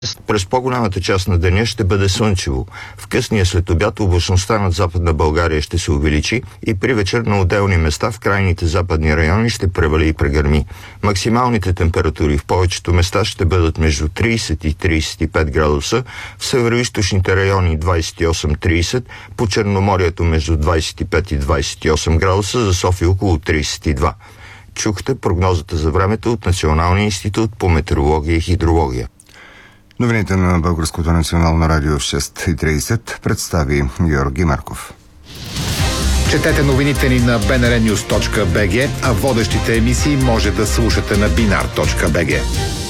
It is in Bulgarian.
През по-голямата част на деня ще бъде слънчево. В късния следобед облачността над Западна България ще се увеличи и при вечер на отделни места в крайните западни райони ще превали и прегърми. Максималните температури в повечето места ще бъдат между 30 и 35 градуса, в североизточните райони 28-30, по Черноморието между 25 и 28 градуса, за София около 32. Чухте прогнозата за времето от Националния институт по метеорология и хидрология. Новините на Българското национално радио в 6:30 представи Георги Марков. Четете новините ни на bnrnews.bg, а водещите емисии може да слушате на binar.bg.